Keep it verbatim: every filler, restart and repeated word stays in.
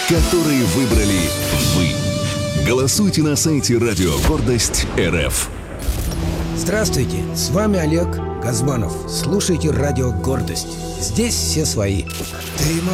которые выбрали вы. Голосуйте на сайте Радио Гордость РФ. Здравствуйте, с вами Олег Газманов. Слушайте Радио Гордость. Здесь все свои. Ты